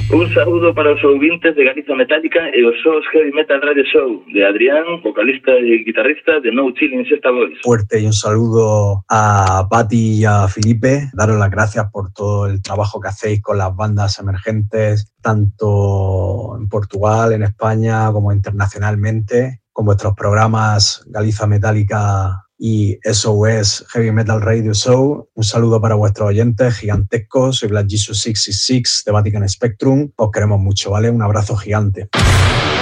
Un saúdo para os ouvintes de Galiza Metálica e os Sos Heavy Metal Radio Show de Adrián, vocalista e guitarrista de No Chilling Sexta Voice. Fuerte y un saludo a Pati y a Felipe. Daros las gracias por todo el trabajo que hacéis con las bandas emergentes, tanto en Portugal, en España, como internacionalmente, con vuestros programas Galiza Metálica y SOS Heavy Metal Radio Show. Un saludo para vuestros oyentes gigantescos. Soy Black Jesus 666 de Vatican Spectrum. Os queremos mucho, ¿vale? Un abrazo gigante.